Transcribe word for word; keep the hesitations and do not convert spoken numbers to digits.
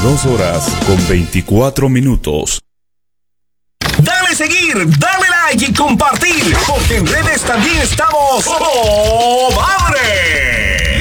veintidós horas con veinticuatro minutos. Dale seguir, dale like y compartir, porque en redes también estamos ¡Oh, madre!